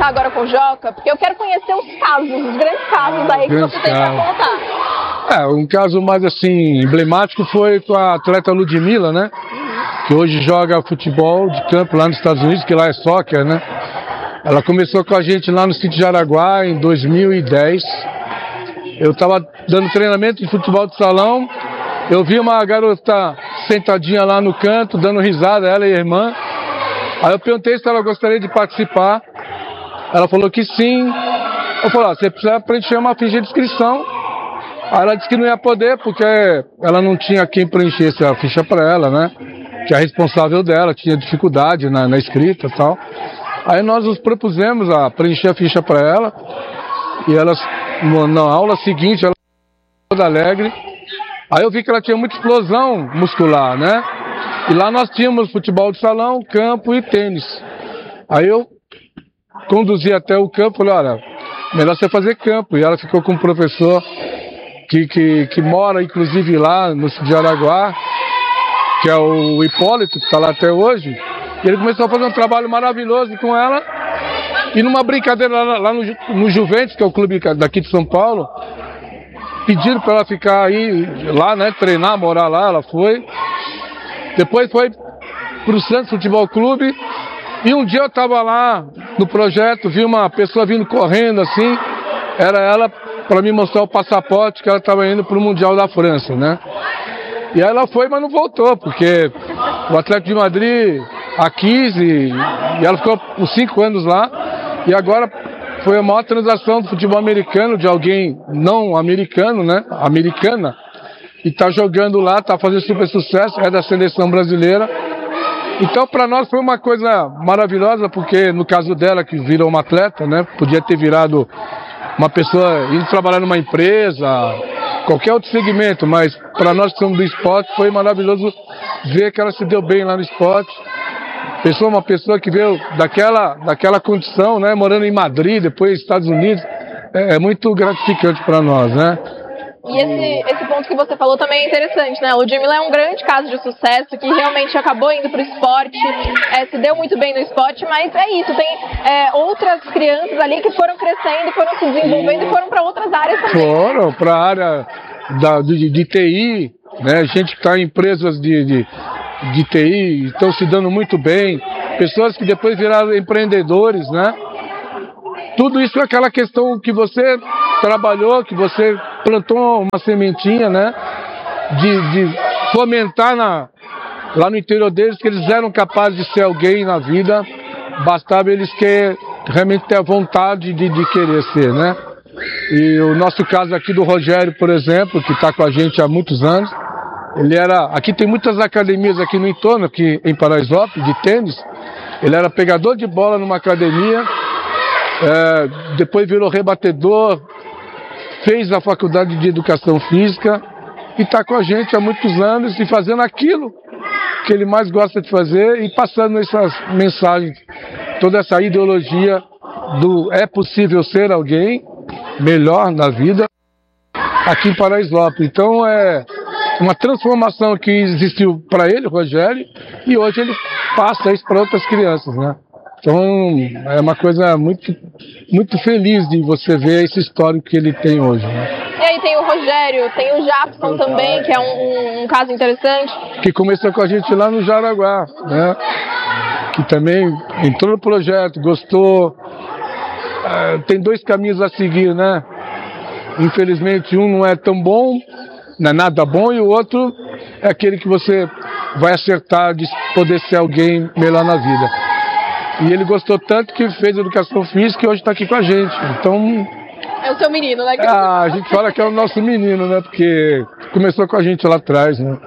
conversar agora com o Joca, porque eu quero conhecer os casos, os grandes casos aí que você tem para contar. Um caso mais assim, emblemático foi com a atleta Ludmilla, né? Que hoje joga futebol de campo lá nos Estados Unidos, que lá é soccer, né? Ela começou com a gente lá no sítio de Araguá em 2010. Eu estava dando treinamento de futebol de salão. Eu vi uma garota sentadinha lá no canto, dando risada, ela e a irmã. Aí eu perguntei se ela gostaria de participar. Ela falou que sim. Eu falei, você precisa preencher uma ficha de inscrição. Aí ela disse que não ia poder, porque ela não tinha quem preenchesse a ficha para ela, né? Que a responsável dela tinha dificuldade na escrita e tal. Aí nós nos propusemos a preencher a ficha para ela. E ela, na aula seguinte, ela ficou toda alegre. Aí eu vi que ela tinha muita explosão muscular, né? E lá nós tínhamos futebol de salão, campo e tênis. Aí eu conduzi até o campo, falei, olha, melhor você fazer campo. E ela ficou com um professor que mora, inclusive, lá no sítio de Araguá, que é o Hipólito, que está lá até hoje. E ele começou a fazer um trabalho maravilhoso com ela. E numa brincadeira lá no Juventus, que é o clube daqui de São Paulo, pediram para ela ficar aí, lá, né, treinar, morar lá, ela foi. Depois foi para o Santos Futebol Clube. E um dia eu estava lá no projeto, vi uma pessoa vindo correndo assim, era ela para me mostrar o passaporte que ela estava indo para o Mundial da França, né? E aí ela foi, mas não voltou, porque o Atlético de Madrid a quis e ela ficou por 5 anos lá. E agora foi a maior transação do futebol americano, de alguém não americano, né? Americana. E tá jogando lá, tá fazendo super sucesso, é da seleção brasileira. Então para nós foi uma coisa maravilhosa, porque no caso dela, que virou uma atleta, né? Podia ter virado uma pessoa indo trabalhar numa empresa, qualquer outro segmento, mas para nós que somos do esporte foi maravilhoso ver que ela se deu bem lá no esporte. Uma pessoa que veio daquela condição, né, morando em Madrid, depois Estados Unidos, é muito gratificante para nós, né? E esse ponto que você falou também é interessante, né? O Ludmilla é um grande caso de sucesso, que realmente acabou indo para o esporte, se deu muito bem no esporte, mas é isso, tem outras crianças ali que foram crescendo, foram se desenvolvendo e foram para outras áreas também. Foram para a área de TI, né? Gente que está em empresas de TI, estão se dando muito bem, pessoas que depois viraram empreendedores, né? Tudo isso é aquela questão que você trabalhou, que você plantou uma sementinha, né? De fomentar lá no interior deles que eles eram capazes de ser alguém na vida, bastava eles realmente ter a vontade de querer ser, né? E o nosso caso aqui do Rogério, por exemplo, que está com a gente há muitos anos, aqui tem muitas academias aqui no entorno, aqui em Paraisópolis, de tênis. Ele era pegador de bola numa academia, depois virou rebatedor, fez a faculdade de educação física e está com a gente há muitos anos e fazendo aquilo que ele mais gosta de fazer e passando essas mensagens, toda essa ideologia do é possível ser alguém melhor na vida aqui em Paraisópolis. Então é uma transformação que existiu para ele, Rogério, e hoje ele passa isso para outras crianças, né? Então é uma coisa muito, muito feliz de você ver esse histórico que ele tem hoje, né? E aí tem o Rogério, tem o Japson também, que é um caso interessante. Que começou com a gente lá no Jaraguá, né? Que também entrou no projeto, gostou. Tem 2 caminhos a seguir, né? Infelizmente um não é tão bom, não é nada bom, e o outro é aquele que você vai acertar de poder ser alguém melhor na vida. E ele gostou tanto que fez educação física e hoje está aqui com a gente. Então... é o seu menino, né? A gente fala que é o nosso menino, né? Porque começou com a gente lá atrás, né?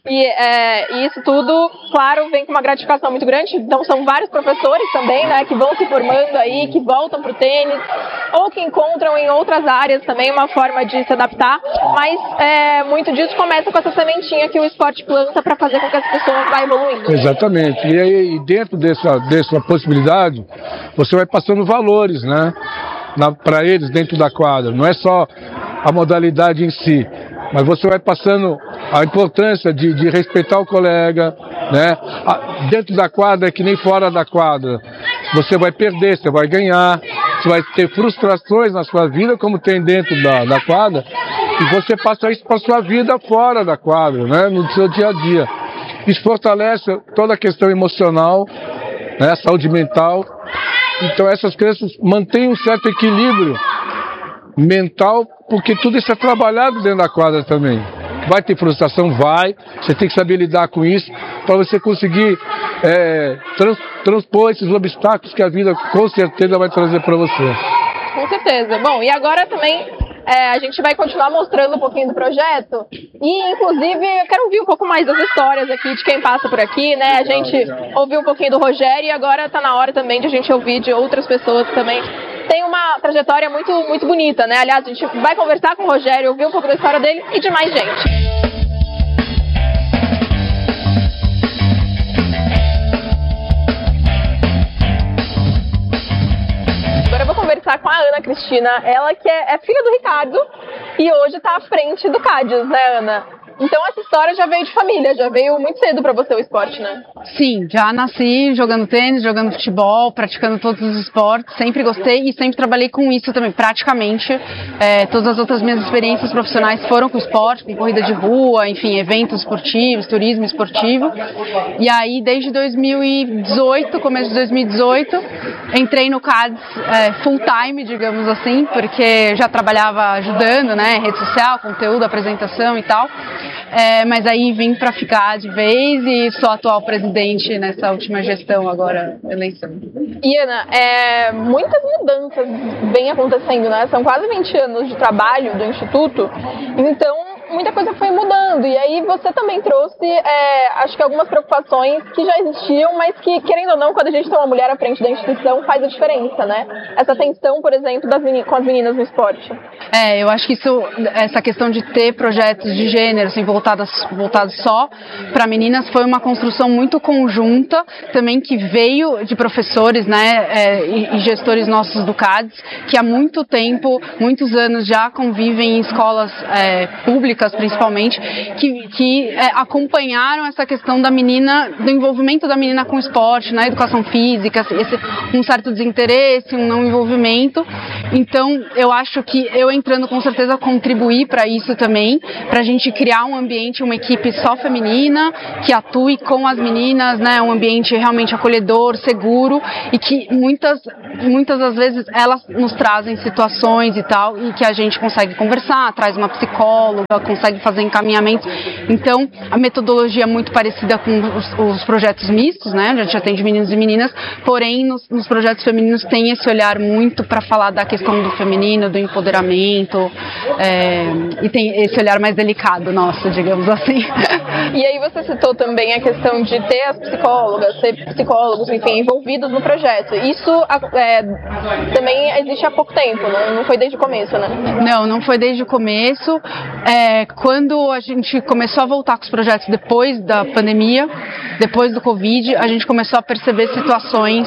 E isso tudo, claro, vem com uma gratificação muito grande. Então são vários professores também, né, que vão se formando aí, que voltam para o tênis, ou que encontram em outras áreas também uma forma de se adaptar. Mas muito disso começa com essa sementinha que o esporte planta para fazer com que as pessoas vá evoluindo. Exatamente. E aí dentro dessa possibilidade, você vai passando valores, né, para eles dentro da quadra. Não é só a modalidade em si, mas você vai passando a importância de respeitar o colega, né? Dentro da quadra é que nem fora da quadra. você vai perder, você vai ganhar, você vai ter frustrações na sua vida, como tem dentro da quadra, e você passa isso para a sua vida fora da quadra, né? No seu dia a dia. Isso fortalece toda a questão emocional, né? Saúde mental. Então essas crianças mantêm um certo equilíbrio mental, porque tudo isso é trabalhado dentro da quadra também. Vai ter frustração? Vai. Você tem que saber lidar com isso para você conseguir transpor esses obstáculos que a vida com certeza vai trazer para você. Com certeza. Bom, e agora também a gente vai continuar mostrando um pouquinho do projeto e, inclusive, eu quero ouvir um pouco mais das histórias aqui de quem passa por aqui, né? A gente ouviu um pouquinho do Rogério e agora está na hora também de a gente ouvir de outras pessoas que também tem uma trajetória muito, muito bonita, né? Aliás, a gente vai conversar com o Rogério, ouvir um pouco da história dele e de mais gente. Conversar com a Ana Cristina, ela que é filha do Ricardo e hoje está à frente do Cádiz, né, Ana? Então essa história já veio de família, já veio muito cedo para você o esporte, né? Sim, já nasci jogando tênis, jogando futebol, praticando todos os esportes, sempre gostei e sempre trabalhei com isso também, praticamente. Todas as outras minhas experiências profissionais foram com esporte, com corrida de rua, enfim, eventos esportivos, turismo esportivo. E aí, desde 2018, começo de 2018, entrei no Cádiz full time, digamos assim, porque já trabalhava ajudando, né, rede social, conteúdo, apresentação e tal. Mas aí vim para ficar de vez e sou atual presidente nessa última gestão agora, eleição. E Ana, muitas mudanças vêm acontecendo, né? São quase 20 anos de trabalho do Instituto, então muita coisa foi mudando. E aí você também trouxe, acho que algumas preocupações que já existiam, mas que, querendo ou não, quando a gente tem uma mulher à frente da instituição, faz a diferença, né? Essa tensão, por exemplo, com as meninas no esporte. Eu acho que essa questão de ter projetos de gênero, assim, voltados só para meninas, foi uma construção muito conjunta, também que veio de professores, né, e gestores nossos do Cádiz, que há muito tempo, muitos anos já convivem em escolas públicas, principalmente, que acompanharam essa questão da menina, do envolvimento da menina com o esporte, na educação física, um certo desinteresse, um não envolvimento. Então, eu acho que eu entrando com certeza contribuí para isso também, para a gente criar um ambiente, uma equipe só feminina, que atue com as meninas, né, um ambiente realmente acolhedor, seguro, e que muitas das vezes elas nos trazem situações e tal, e que a gente consegue conversar, traz uma psicóloga, consegue fazer encaminhamentos. Então, a metodologia é muito parecida com os projetos mistos, né, a gente atende meninos e meninas, porém nos projetos femininos tem esse olhar muito para falar da questão do feminino, do empoderamento, e tem esse olhar mais delicado nosso, digamos assim. E aí você citou também a questão de ter as psicólogas, ser psicólogos, enfim, envolvidos no projeto. Isso também existe há pouco tempo, não foi desde o começo, né? Não foi desde o começo. Quando a gente começou a voltar com os projetos depois da pandemia, depois do Covid, a gente começou a perceber situações,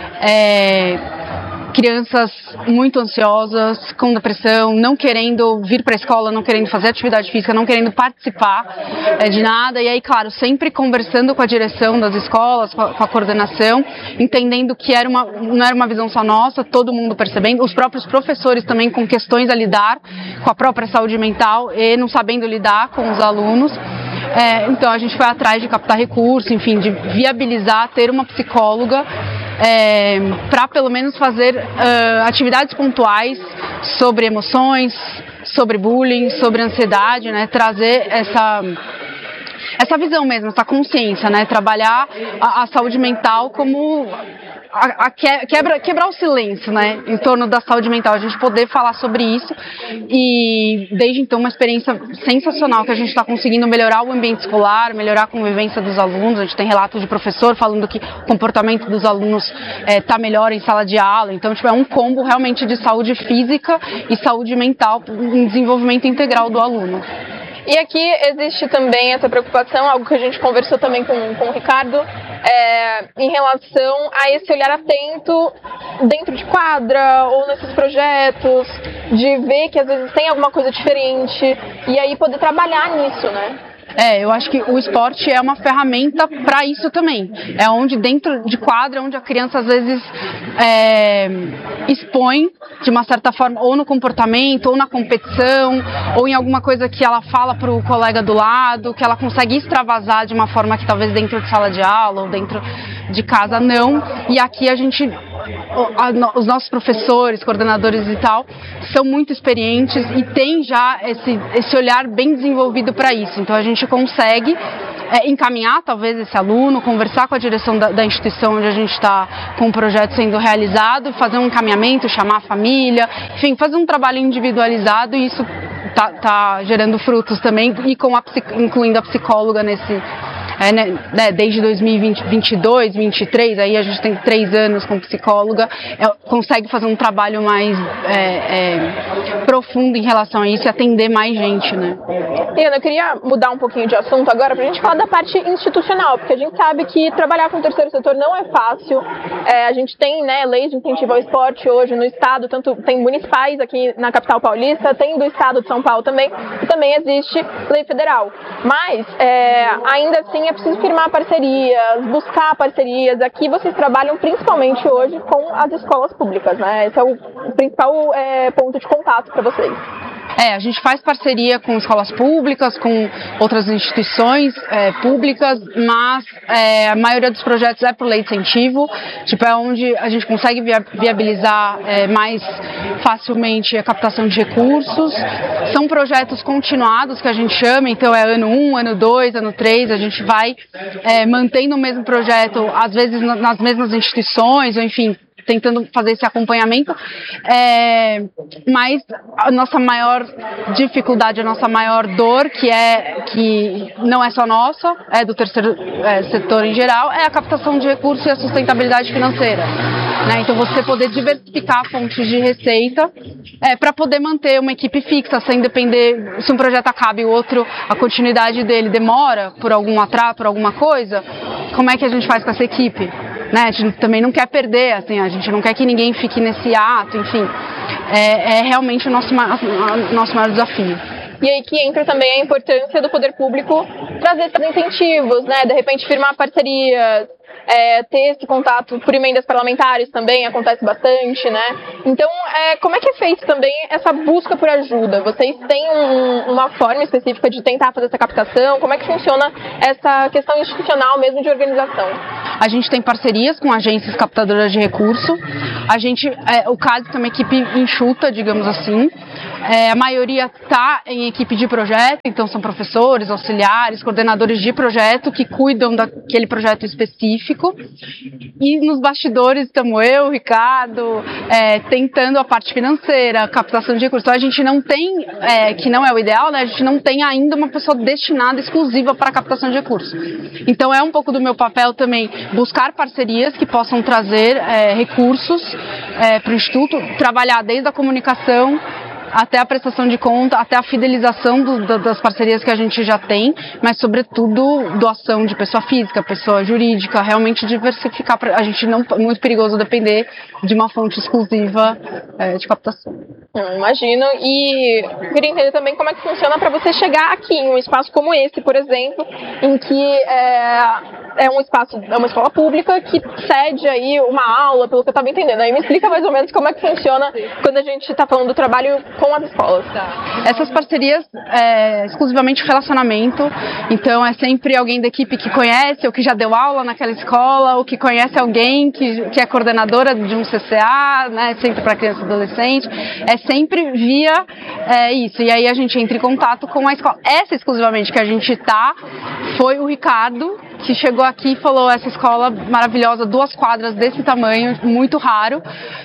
crianças muito ansiosas, com depressão, não querendo vir para a escola, não querendo fazer atividade física, não querendo participar de nada. E aí, claro, sempre conversando com a direção das escolas, com a coordenação, entendendo que não era uma visão só nossa, todo mundo percebendo, os próprios professores também com questões a lidar com a própria saúde mental e não sabendo lidar com os alunos. Então a gente foi atrás de captar recursos, enfim, de viabilizar, ter uma psicóloga para pelo menos fazer atividades pontuais sobre emoções, sobre bullying, sobre ansiedade, né? Trazer essa visão mesmo, essa consciência, né? Trabalhar a saúde mental como quebrar o silêncio, né, em torno da saúde mental, a gente poder falar sobre isso. E desde então uma experiência sensacional, que a gente está conseguindo melhorar o ambiente escolar, melhorar a convivência dos alunos. A gente tem relatos de professor falando que o comportamento dos alunos está melhor em sala de aula. Então, é um combo realmente de saúde física e saúde mental, em desenvolvimento integral do aluno. E aqui existe também essa preocupação, algo que a gente conversou também com o Ricardo, em relação a esse olhar atento dentro de quadra ou nesses projetos, de ver que às vezes tem alguma coisa diferente e aí poder trabalhar nisso, né? Eu acho que o esporte é uma ferramenta para isso também. É onde dentro de quadra, onde a criança às vezes expõe de uma certa forma, ou no comportamento, ou na competição, ou em alguma coisa que ela fala para o colega do lado, que ela consegue extravasar de uma forma que talvez dentro de sala de aula ou dentro de casa não. E aqui os nossos professores, coordenadores e tal, são muito experientes e tem já esse olhar bem desenvolvido para isso. Então a gente consegue encaminhar talvez esse aluno, conversar com a direção da instituição onde a gente está com o projeto sendo realizado, fazer um encaminhamento, chamar a família, enfim, fazer um trabalho individualizado, e isso tá gerando frutos também, e incluindo a psicóloga desde 2022, 2023, aí a gente tem 3 anos com psicóloga, consegue fazer um trabalho mais profundo em relação a isso e atender mais gente, né? Ana, eu queria mudar um pouquinho de assunto agora pra gente falar da parte institucional, porque a gente sabe que trabalhar com o terceiro setor não é fácil. A gente tem, leis de incentivo ao esporte hoje no estado, tanto tem municipais aqui na capital paulista, tem do estado de São Paulo também, e também existe lei federal. Mas, ainda assim, é preciso firmar parcerias, buscar parcerias. Aqui vocês trabalham principalmente hoje com as escolas públicas, né? Esse é o principal ponto de contato para vocês. A gente faz parceria com escolas públicas, com outras instituições públicas, mas a maioria dos projetos é por lei de incentivo, é onde a gente consegue viabilizar mais facilmente a captação de recursos. São projetos continuados que a gente chama, então é ano 1, ano 2, ano 3, a gente vai mantendo o mesmo projeto, às vezes nas mesmas instituições, ou enfim, tentando fazer esse acompanhamento, mas a nossa maior dificuldade, a nossa maior dor, que não é só nossa, é do terceiro setor em geral, é a captação de recursos e a sustentabilidade financeira, né? Então você poder diversificar fontes de receita para poder manter uma equipe fixa, sem depender, se um projeto acaba e o outro, a continuidade dele demora por algum atraso, por alguma coisa, como é que a gente faz com essa equipe? A gente também não quer perder, assim, a gente não quer que ninguém fique nesse ato, enfim, é realmente o nosso maior desafio. E aí que entra também a importância do poder público trazer esses incentivos, de repente firmar parcerias, ter esse contato por emendas parlamentares também acontece bastante, né? Então, como é que é feito também essa busca por ajuda? Vocês têm uma forma específica de tentar fazer essa captação? Como é que funciona essa questão institucional mesmo de organização? A gente tem parcerias com agências captadoras de recurso. O CADES é uma equipe enxuta, digamos assim. A maioria está em equipe de projeto, então são professores, auxiliares, coordenadores de projeto que cuidam daquele projeto específico. E nos bastidores estamos eu, o Ricardo, tentando a parte financeira, captação de recursos. Então a gente não tem, que não é o ideal, né? A gente não tem ainda uma pessoa destinada exclusiva para a captação de recursos. Então é um pouco do meu papel também buscar parcerias que possam trazer recursos para o Instituto, trabalhar desde a comunicação até a prestação de conta, até a fidelização das parcerias que a gente já tem, mas sobretudo doação de pessoa física, pessoa jurídica, realmente diversificar, a gente não é muito perigoso depender de uma fonte exclusiva de captação. Imagino, e queria entender também como é que funciona para você chegar aqui em um espaço como esse, por exemplo, em que é uma escola pública que cede aí uma aula, pelo que eu estava entendendo. Aí me explica mais ou menos como é que funciona quando a gente está falando do trabalho com as escolas. Essas parcerias exclusivamente relacionamento, então é sempre alguém da equipe que conhece ou que já deu aula naquela escola, ou que conhece alguém que é coordenadora de um CCA, né, sempre para criança e adolescente, é sempre via isso, e aí a gente entra em contato com a escola. Essa exclusivamente que a gente foi o Ricardo, que chegou aqui e falou, essa escola maravilhosa, 2 quadras desse tamanho, muito raro,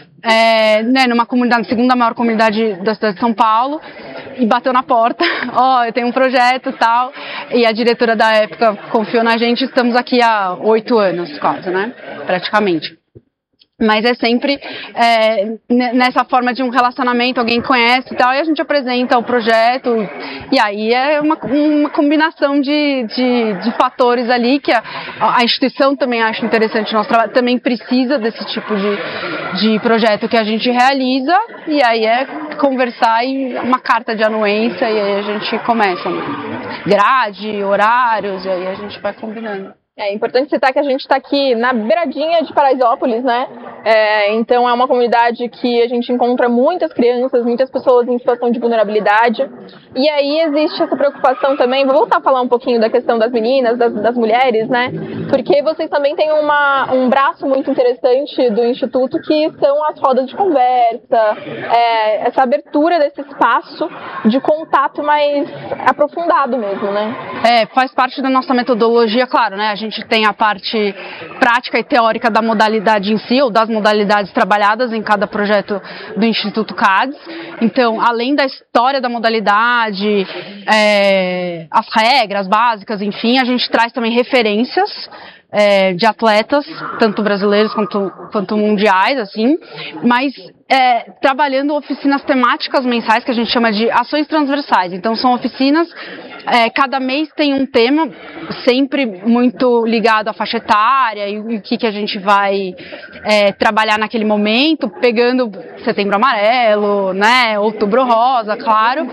numa comunidade, segunda maior comunidade da cidade de São Paulo, e bateu na porta, eu tenho um projeto e tal, e a diretora da época confiou na gente, estamos aqui há 8 anos quase, né, praticamente. Mas é sempre nessa forma de um relacionamento, alguém conhece e tal, e a gente apresenta o projeto, e aí é uma combinação de fatores ali, que a instituição também acha interessante o nosso trabalho, também precisa desse tipo de projeto que a gente realiza, e aí é conversar e uma carta de anuência, e aí a gente começa, né? grade, horários, e aí a gente vai combinando. É importante citar que a gente está aqui na beiradinha de Paraisópolis, né? Então é uma comunidade que a gente encontra muitas crianças, muitas pessoas em situação de vulnerabilidade. E aí existe essa preocupação também, vou voltar a falar um pouquinho da questão das meninas, das mulheres, né? Porque vocês também têm um braço muito interessante do Instituto, que são as rodas de conversa, essa abertura desse espaço de contato mais aprofundado mesmo, né? Faz parte da nossa metodologia, claro, né? A gente tem a parte prática e teórica da modalidade em si, ou das modalidades trabalhadas em cada projeto do Instituto CADES. Então, além da história da modalidade, as regras básicas, enfim, a gente traz também referências de atletas, tanto brasileiros quanto mundiais, assim, mas trabalhando oficinas temáticas mensais, que a gente chama de ações transversais. Então, são oficinas, cada mês tem um tema, sempre muito ligado à faixa etária e o que a gente vai trabalhar naquele momento, pegando Setembro Amarelo, né, Outubro Rosa, claro,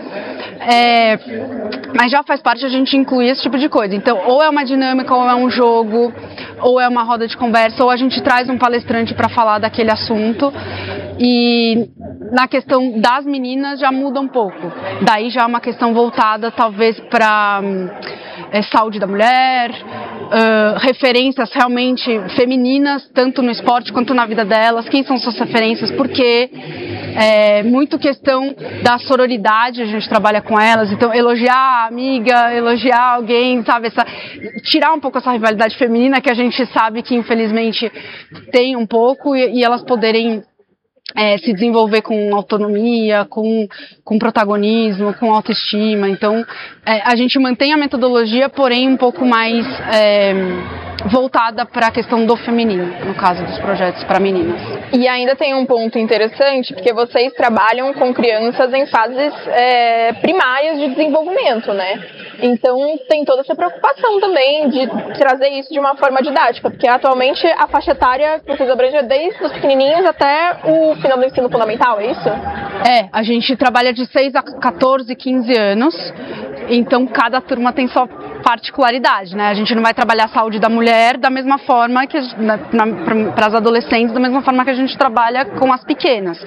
mas já faz parte a gente incluir esse tipo de coisa. Então, ou é uma dinâmica, ou é um jogo, ou é uma roda de conversa, ou a gente traz um palestrante para falar daquele assunto. E na questão das meninas já muda um pouco. Daí já é uma questão voltada talvez para saúde da mulher, referências realmente femininas, tanto no esporte quanto na vida delas, quem são suas referências, por quê. Muito questão da sororidade, a gente trabalha com elas, então elogiar a amiga, elogiar alguém, sabe, tirar um pouco essa rivalidade feminina que a gente sabe que infelizmente tem um pouco, e elas poderem se desenvolver com autonomia, com protagonismo, com autoestima. Então, a gente mantém a metodologia, porém um pouco mais voltada para a questão do feminino, no caso dos projetos para meninas. E ainda tem um ponto interessante, porque vocês trabalham com crianças em fases primárias de desenvolvimento, né? Então tem toda essa preocupação também de trazer isso de uma forma didática, porque atualmente a faixa etária que vocês abrangem desde os pequenininhos até o final do ensino fundamental, é isso? A gente trabalha de 6 a 14, 15 anos, então cada turma tem sua particularidade, né? A gente não vai trabalhar a saúde da mulher da mesma forma que para as adolescentes, da mesma forma que a gente trabalha com as pequenas.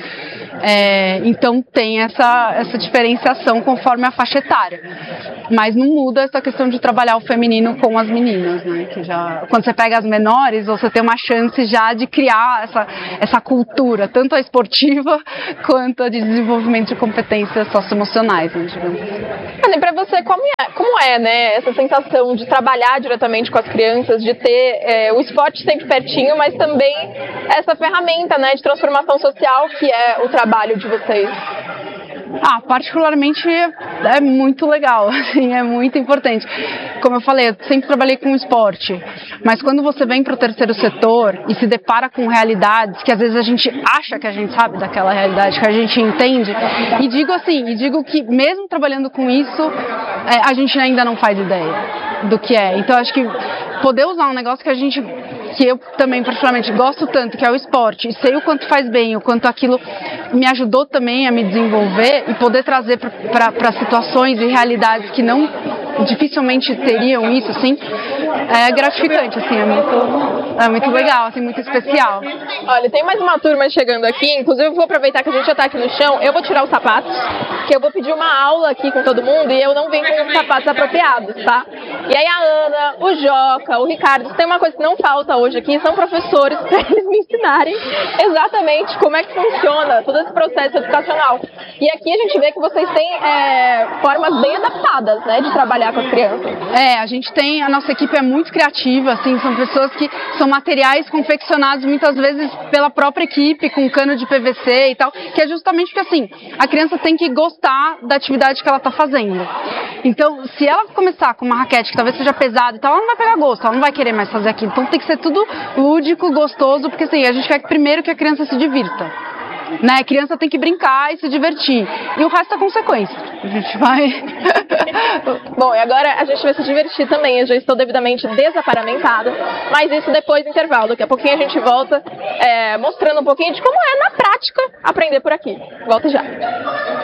Então tem essa diferenciação conforme a faixa etária. Mas não muda essa questão de trabalhar o feminino com as meninas, né? Que quando você pega as menores, você tem uma chance já de criar essa cultura, tanto a esportiva quanto a de desenvolvimento de competências socioemocionais, né, digamos assim. E para você, como é, né, essa sensação de trabalhar diretamente com as crianças, de ter o esporte sempre pertinho, mas também essa ferramenta, né, de transformação social que é o trabalho de vocês? Particularmente é muito legal, assim, é muito importante. Como eu falei, eu sempre trabalhei com esporte, mas quando você vem para o terceiro setor e se depara com realidades que às vezes a gente acha que a gente sabe daquela realidade, que a gente entende, e digo que mesmo trabalhando com isso, a gente ainda não faz ideia do que é. Então acho que poder usar um negócio que eu também particularmente gosto tanto, que é o esporte, e sei o quanto faz bem, o quanto aquilo me ajudou também a me desenvolver e poder trazer para situações e realidades que dificilmente teriam isso, assim, é gratificante, assim, é muito legal, assim, muito especial. Olha, tem mais uma turma chegando aqui, inclusive eu vou aproveitar que a gente já tá aqui no chão, eu vou tirar os sapatos, que eu vou pedir uma aula aqui com todo mundo e eu não venho com os sapatos apropriados, tá? E aí a Ana, o Joca, o Ricardo, tem uma coisa que não falta hoje aqui, são professores para eles me ensinarem exatamente como é que funciona todo esse processo educacional. E aqui a gente vê que vocês têm formas bem adaptadas, né, de trabalhar com as crianças. A nossa equipe é muito criativa, assim, são pessoas que são materiais confeccionados muitas vezes pela própria equipe, com cano de PVC e tal, que é justamente porque, assim, a criança tem que gostar da atividade que ela está fazendo. Então, se ela começar com uma raquete que talvez seja pesada e tal, ela não vai pegar gosto, ela não vai querer mais fazer aquilo. Então tem que ser tudo lúdico, gostoso, porque assim, a gente quer primeiro que a criança se divirta. Né? A criança tem que brincar e se divertir. E o resto é consequência. A gente vai... Bom, e agora a gente vai se divertir também. Eu já estou devidamente desaparamentada. Mas isso depois do intervalo. Daqui a pouquinho a gente volta mostrando um pouquinho de como é na prática aprender por aqui. Volta já.